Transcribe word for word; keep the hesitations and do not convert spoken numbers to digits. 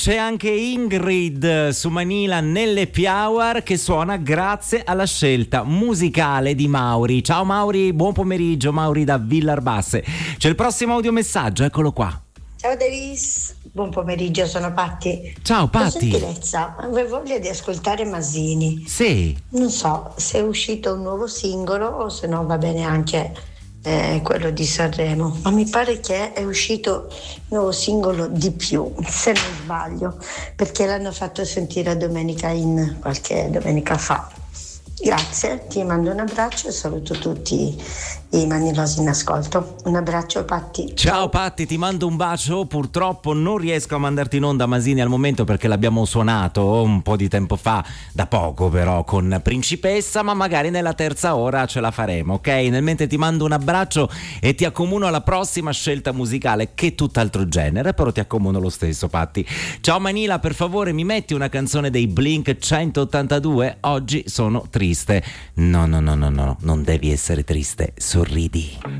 C'è anche Ingrid su Manila nell'Happy Hour che suona grazie alla scelta musicale di Mauri. Ciao Mauri, buon pomeriggio. Mauri da Villarbasse. C'è il prossimo audiomessaggio, eccolo qua. Ciao Davis, buon pomeriggio, sono Patti. Ciao Patti. Ho gentilezza, avevo voglia di ascoltare Masini. Sì. Non so se è uscito un nuovo singolo o se no va bene anche eh, quello di Sanremo, ma mi pare che è uscito il nuovo singolo di più, se non sbaglio, perché l'hanno fatto sentire domenica in qualche domenica fa. Grazie, ti mando un abbraccio e saluto tutti i manilosi in ascolto. Un abbraccio Patti. Ciao Patti, ti mando un bacio. Purtroppo non riesco a mandarti in onda Masini al momento perché l'abbiamo suonato un po' di tempo fa, da poco però, con Principessa, ma magari nella terza ora ce la faremo, ok? Nel mentre ti mando un abbraccio e ti accomuno alla prossima scelta musicale, che è tutt'altro genere, però ti accomuno lo stesso Patti. Ciao Manila, per favore mi metti una canzone dei Blink centottantadue? Oggi sono triste. No, no, no, no, no, non devi essere triste, sorridi.